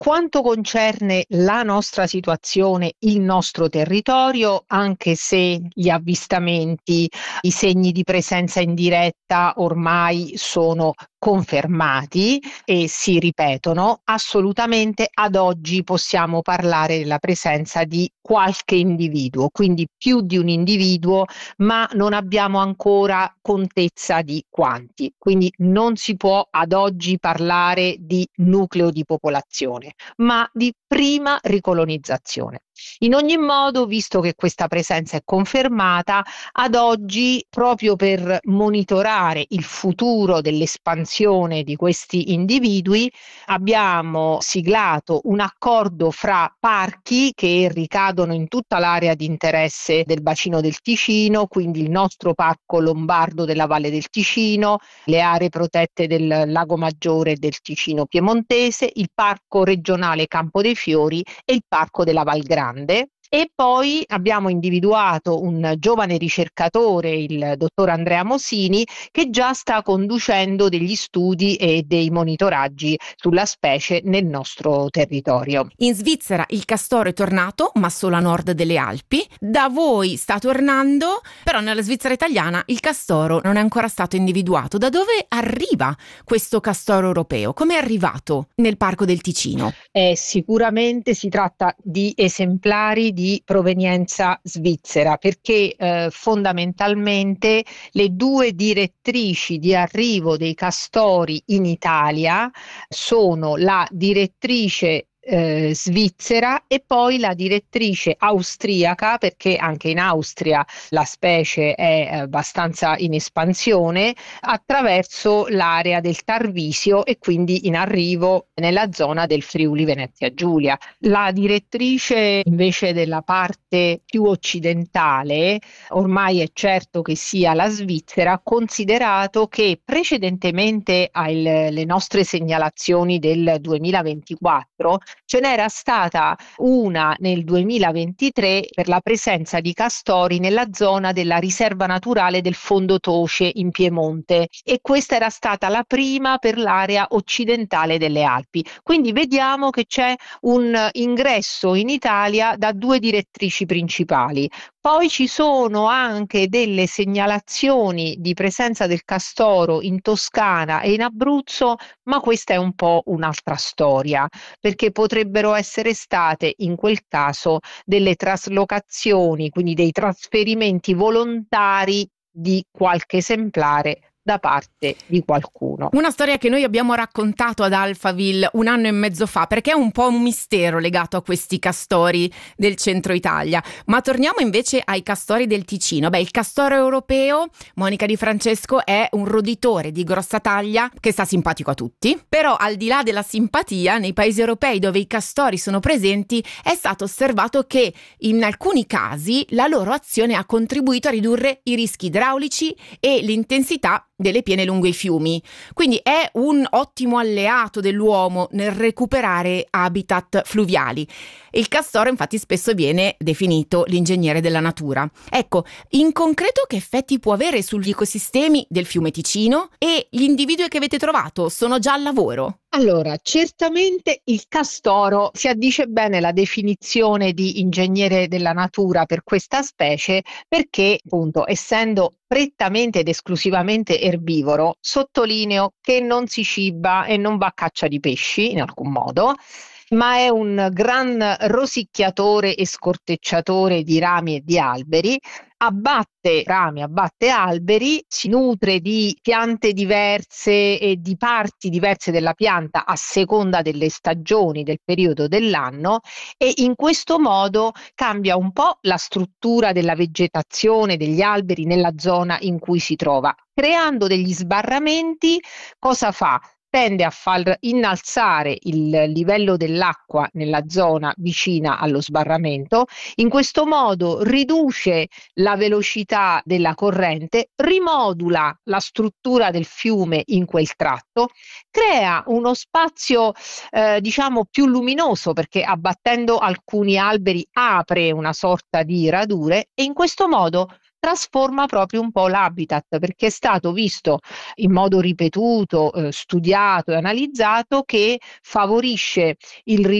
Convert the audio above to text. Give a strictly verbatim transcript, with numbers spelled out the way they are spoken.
quanto concerne la nostra situazione, il nostro territorio, anche se gli avvistamenti, i segni di presenza indiretta ormai sono confermati e si ripetono, assolutamente ad oggi possiamo parlare della presenza di qualche individuo, quindi più di un individuo, ma non abbiamo ancora contezza di quanti. Quindi non si può ad oggi parlare di nucleo di popolazione, ma di prima ricolonizzazione. In ogni modo, visto che questa presenza è confermata, ad oggi, proprio per monitorare il futuro dell'espansione di questi individui, abbiamo siglato un accordo fra parchi che ricadono in tutta l'area di interesse del bacino del Ticino, quindi il nostro parco lombardo della Valle del Ticino, le aree protette del Lago Maggiore e del Ticino piemontese, il parco regionale Campo dei Fiori e il parco della Val Grande. E poi abbiamo individuato un giovane ricercatore, il dottor Andrea Mosini, che già sta conducendo degli studi e dei monitoraggi sulla specie nel nostro territorio. In Svizzera il castoro è tornato, ma solo a nord delle Alpi. Da voi sta tornando, però nella Svizzera italiana il castoro non è ancora stato individuato. Da dove arriva questo castoro europeo? Come è arrivato nel Parco del Ticino? Eh, sicuramente si tratta di esemplari di provenienza svizzera, perché eh, fondamentalmente le due direttrici di arrivo dei castori in Italia sono la direttrice Eh, svizzera e poi la direttrice austriaca, perché anche in Austria la specie è abbastanza in espansione, attraverso l'area del Tarvisio e quindi in arrivo nella zona del Friuli Venezia Giulia. La direttrice invece della parte più occidentale, ormai è certo che sia la Svizzera, considerato che precedentemente alle nostre segnalazioni del duemilaventiquattro ce n'era stata una nel duemilaventitré per la presenza di castori nella zona della riserva naturale del Fondo Toce in Piemonte, e questa era stata la prima per l'area occidentale delle Alpi. Quindi vediamo che c'è un ingresso in Italia da due direttrici principali. Poi ci sono anche delle segnalazioni di presenza del castoro in Toscana e in Abruzzo, ma questa è un po' un'altra storia, perché potrebbero essere state in quel caso delle traslocazioni, quindi dei trasferimenti volontari di qualche esemplare da parte di qualcuno. Una storia che noi abbiamo raccontato ad Alphaville un anno e mezzo fa, perché è un po' un mistero legato a questi castori del centro Italia. Ma torniamo invece ai castori del Ticino. Beh, il castoro europeo, Monica Di Francesco, è un roditore di grossa taglia che sta simpatico a tutti, però al di là della simpatia, nei paesi europei dove i castori sono presenti è stato osservato che in alcuni casi la loro azione ha contribuito a ridurre i rischi idraulici e l'intensità delle piene lungo i fiumi. Quindi è un ottimo alleato dell'uomo nel recuperare habitat fluviali. Il castoro infatti spesso viene definito l'ingegnere della natura. Ecco, in concreto che effetti può avere sugli ecosistemi del fiume Ticino, e gli individui che avete trovato sono già al lavoro? Allora, certamente il castoro si addice bene la definizione di ingegnere della natura per questa specie, perché appunto, essendo prettamente ed esclusivamente erbivoro, sottolineo che non si ciba e non va a caccia di pesci in alcun modo, ma è un gran rosicchiatore e scortecciatore di rami e di alberi. Abbatte rami, abbatte alberi, si nutre di piante diverse e di parti diverse della pianta a seconda delle stagioni, del periodo dell'anno, e in questo modo cambia un po' la struttura della vegetazione degli alberi nella zona in cui si trova, creando degli sbarramenti. Cosa fa? Tende a far innalzare il livello dell'acqua nella zona vicina allo sbarramento. In questo modo riduce la velocità della corrente, rimodula la struttura del fiume in quel tratto, crea uno spazio eh, diciamo più luminoso, perché abbattendo alcuni alberi apre una sorta di radure, e in questo modo trasforma proprio un po' l'habitat, perché è stato visto in modo ripetuto, eh, studiato e analizzato che favorisce il